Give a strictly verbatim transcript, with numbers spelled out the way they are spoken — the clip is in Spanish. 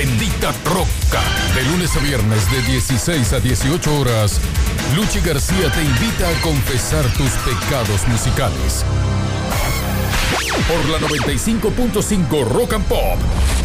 bendita troca. De lunes a viernes de dieciséis a dieciocho horas, Luchi García te invita a confesar tus pecados musicales. Por la noventa y cinco punto cinco Rock and Pop.